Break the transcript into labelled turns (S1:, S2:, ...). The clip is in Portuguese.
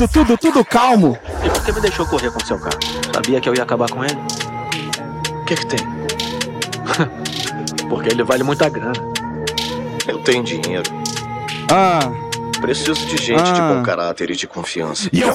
S1: tudo calmo.
S2: E por que me deixou correr com seu carro? Sabia que eu ia acabar com ele?
S3: O que tem?
S2: Porque ele vale muita grana.
S3: Eu tenho dinheiro.
S1: Ah.
S3: Preciso de gente de bom caráter e de confiança.
S1: E eu